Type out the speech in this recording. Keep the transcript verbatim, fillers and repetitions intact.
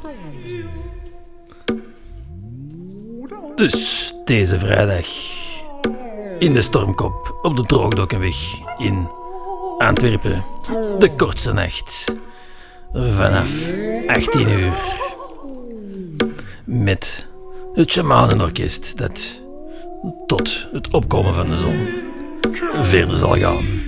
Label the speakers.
Speaker 1: Dus deze vrijdag in de Stormkop op de Droogdokkenweg in Antwerpen. De kortste nacht vanaf achttien uur. Met het Shamanenorkest dat tot het opkomen van de zon verder zal gaan.